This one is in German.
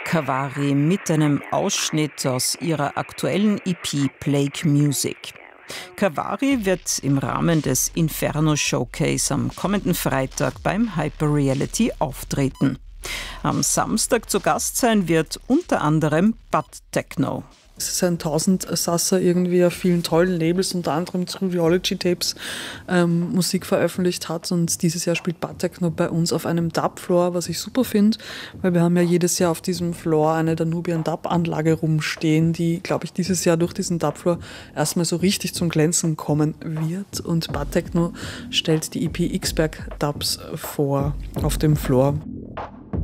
Kavari mit einem Ausschnitt aus ihrer aktuellen EP Plague Music. Kavari wird im Rahmen des Inferno Showcase am kommenden Freitag beim Hyperreality auftreten. Am Samstag zu Gast sein wird unter anderem Bud Techno. Es ist ein Tausendsasser irgendwie auf vielen tollen Labels, unter anderem Triviology Tapes, Musik veröffentlicht hat. Und dieses Jahr spielt Bud Techno bei uns auf einem Dub-Floor, was ich super finde, weil wir haben ja jedes Jahr auf diesem Floor eine Danubian Dub-Anlage rumstehen, die, glaube ich, dieses Jahr durch diesen Dub-Floor erstmal so richtig zum Glänzen kommen wird. Und Bud Techno stellt die EP X-Berg Dubs vor auf dem Floor.